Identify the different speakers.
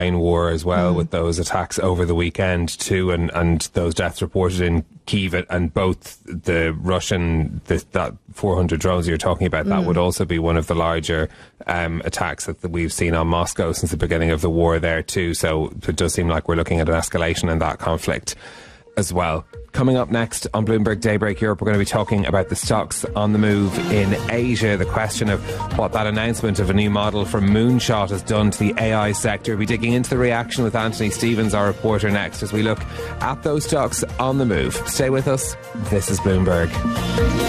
Speaker 1: war as well, with those attacks over the weekend too, and those deaths reported in Kyiv, and both the Russian, that 400 drones you're talking about, that would also be one of the larger attacks that we've seen on Moscow since the beginning of the war there too. So it does seem like we're looking at an escalation in that conflict as well. Coming up next on Bloomberg Daybreak Europe, we're going to be talking about the stocks on the move in Asia, the question of what that announcement of a new model for Moonshot has done to the AI sector. We'll be digging into the reaction with Anthony Stevens, our reporter, next as we look at those stocks on the move. Stay with us. This is Bloomberg.